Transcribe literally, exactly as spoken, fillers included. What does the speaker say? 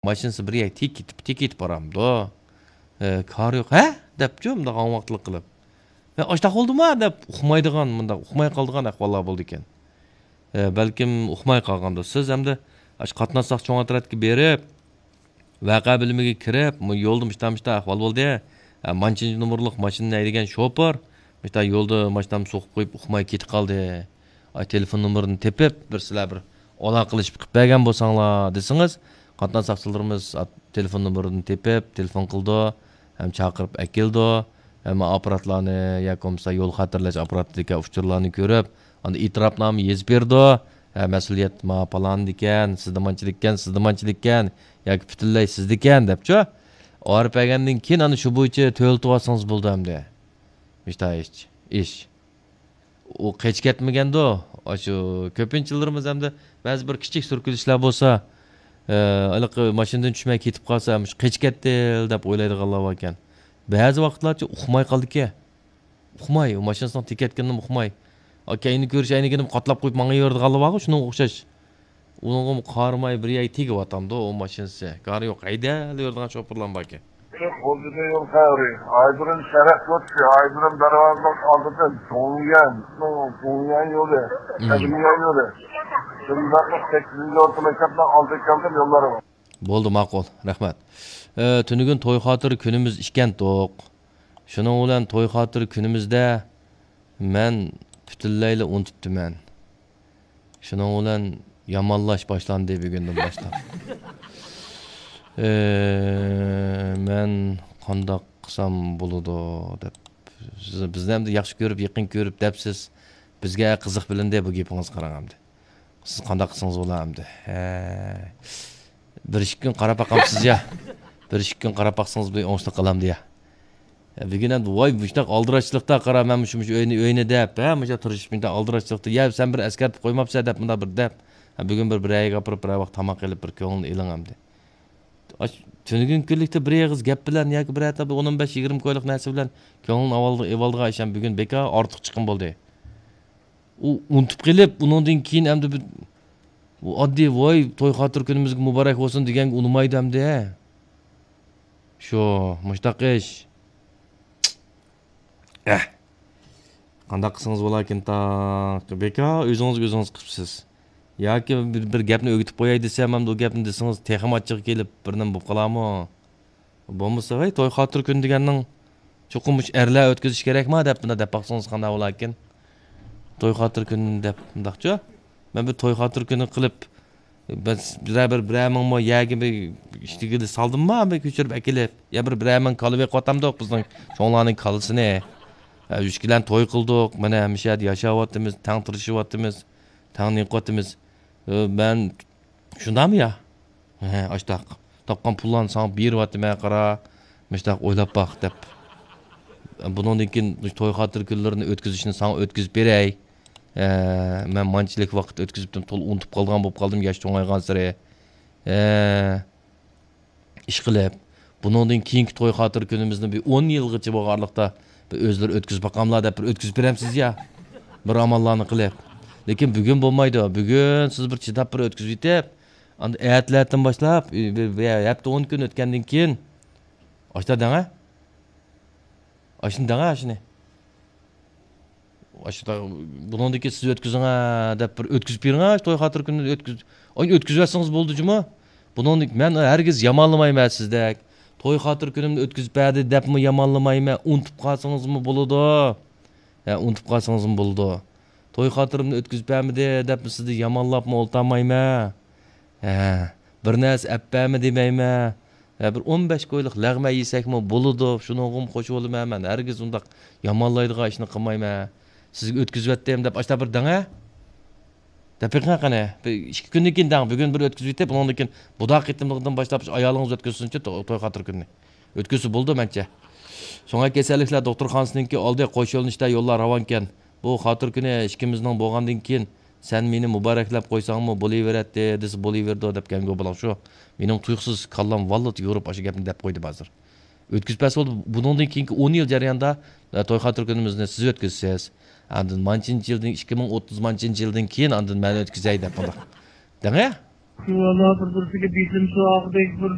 mashinasi bir yak tik ketib tik ketib boramdi. E, kar yo'q, ha? debchi, bunday g'amvaqtlik qilib. Men ashta qoldimi deb uxmaydigan, bunday uxmay qoldigan ahvollar bo'ldi ekan. E, balkim uxmay qolgandir. Siz hamda ash qatnassaq cho'ng atratga berib, vaqa bilimiga kirib, bu yo'lda mishtamishta ahvol bo'ldi. Manchinchi nomerlik mashinani haydagan shofer, mishta yo'lda mashinani so'qib qo'yib uxmay ketib qoldi. Ay telefon nomerini tepib, bir sizlar bir aloqalashib qilib bergan bo'lsanglar desangiz, qatnassaqchilarimiz telefon nomerini tepib, telefon qildi, ham chaqirib akildi, ham apparatlarni yoki bo'lmasa yo'l xatarlash apparatidagi uchurlarni ko'rib, unda itirofnoma yozib berdi. Mas'uliyat ma palan ekan, sizdamanchilikkan, sizdamanchilikkan yoki butunlay sizdikan debchi. Orib bergandan keyin ana shu bo'yicha to'ltib olsangiz bo'ldi hamda. Mishta ish. Ish. U qech ketmaganda, shu ko'pinchalarimiz hamda ba'zi bir kichik surkilishlar bo'lsa, iliq mashinadan tushmay ketib qolsa, qech ketdi deb o'ylaydiganlar bor ekan. Ba'zi vaqtlarcha uxmay qoldi-ki. Uxmay, u mashinasidan teketgandan uxmay. Akayni ko'rish aynigini qatlab qo'yib menga yerdiganlar bor, shunga o'xshash. Uningga qarmay bir yak tegib atamdi o mashinasi. Qari yo'q, hayda yerdigan shoferlar bor ekan. Qo'lda yo'l xayri. Aydın sharaf o'tdi, Aydın darvozani oldida to'ngan, to'ngan yo'li, tabiiy yo'li. Shundan sakkizinchi o'rtamaktabdan oldi kelgan yo'llari bor. Bo'ldi, ma'qul. Rahmat. E, tunugun to'y xotiri kunimiz ishkan to'q. Shuning bilan to'y xotiri kunimizda men butunlayla unutibdiman. Shuning bilan yomonlash boshlandi bugundan boshlab. Eee men qandoq qilsam bo'ladi deb siz bizni ham yaxshi ko'rib, yaqin ko'rib debsiz. Bizga qiziq bilindi bu gapingiz qarang'amdi. Siz qandoq qilsangiz bo'lardi? Ha. Bir ikki kun qarab baqamsiz ya. Bir ikki kun qarab baqsangiz bu o'ngishli qalamdi ya. Bugun ham voy mushtaq aldirashlikda qarab men shu uyni uyni deb, ha, musha turishib menda aldirashlikda. Ya sen bir askar qo'ymabsan deb bunda bir deb. Bugun bir bir ayga gapirib bir vaqt tamoq qilib bir ko'ngilni ilingamdi. Tunugun kunlikda bir yig'iz gap bilan yoki bir ayta o'n besh yigirma ko'yliq narsa bilan ko'ngilni avaldi evaldiga isham bugun bekor ortiq chiqim bo'ldi. U unutib qilib, undan keyin hamda bu oddiy voy to'y xotir kunimizga muborak bo'lsin deganga unmaydi hamda. Shu mushtaq ish. Eh. Qanday qilsangiz bo'larkin ta bekor o'zingiz o'zingiz qilibsiz. Yoki bir, bir gapni o'gitib qo'yay desam ham, o gapni desangiz texmatchiga kelib birdan bo'lib qolarmi? Bo'lmasa, voy to'y xotir kun deganning cho'qimish erlar o'tkazish kerakmi deb bunda deb baqsangiz qanday bo'larkin? To'y xotir kun deb bundaqchi. Men bir to'y xotir kuni qilib biz bir bir bir ming yoki bir ishtigida soldimmi, men ko'chirib akilib, ya bir bir ming qolib qotamdiq bizning sho'nglarning qolsini. uch kilan to'y qildik, mana hamisha yashayapmiz, tang tirishyapmiz, tang niqotimiz. Ben shundami ya? He, ashtaq. Topgan pullarni sana beryapman qara, mishtaq o'ylab baq deb. Bundan keyin to'y xotir kunlarini o'tkazishni sana o'tkazib beray. E, men manchilik vaqt o'tkazibdim, to'l unutib qolgan bo'lib qoldim yosh cho'ngaygan sari. E, ish qilib, bundan keyingi to'y xotir kunimizni bir o'n yilgacha bo'lganlikda bir o'zlari o'tkazib baqamlar deb bir o'tkazib beramsiz ya. Bir amallarni qilib. Lekin bugun bo'lmaydi. Bugun siz bir chidab bir o'tkazib yetib, anda ayatlardan boshlab, hafta o'n kun o'tgandan keyin ochta danga. Ochni danga shuni. Ochta bundan keyin siz o'tkazing deb bir o'tkazib bering, to'y xotir kunini o'tkaz. Oy o'tkazversangiz bo'ldi-jimi? Bundan men hergiz yomonlamayman sizdek. To'y xotir kunimni o'tkazib berdi debmi yomonlamayman. Unutib qolsangizmi bo'ladi? Ha, unutib qolsangizmi bo'ladi? To'y xotirimni o'tkazib bermidi deb sizni yomonlabmi o'ltamayman. Ha, bir narsa appami demayman. Ha, bir o'n besh ko'yliq lag'ma yesakmi bo'ladi, shuningim qo'shib olaman men. Hergiz undaq yomonlaydigan ishni qilmayman. Sizga o'tkazib deb ashta bir danga. Daqiqa qana, ikki kundan keyin dang, bugun bir o'tkazib yetib, undan keyin budoq etimligidan boshlab ayolingiz o'tkazsinchi to'y xotir kunni. O'tkazib bo'ldi mencha. So'ngga kasalliklar doktorxonasiningki oldi qo'sh yo'lnishda yo'llar ravon ekan. Bu xotir kuni ikkimizning bo'lgandan keyin sen meni muboraklab qo'ysangmi bo'laveradi, desa bo'laverdi deb gango bilan shu. Mening tuyuqsiz kallam vallat yurib o'sha gapni deb qo'ydi hozir. O'tkazib bo'ldi. Bundan keyingi o'n yil jarayonida to'y xotir kunimizni siz o'tkazsiz. Andın manchinchi yilning ikki ming o'ttizinchi yildan keyin andın men o'tkazay deb bunda. Danga? Vallahi bir birsiga bitim so'aqdek bir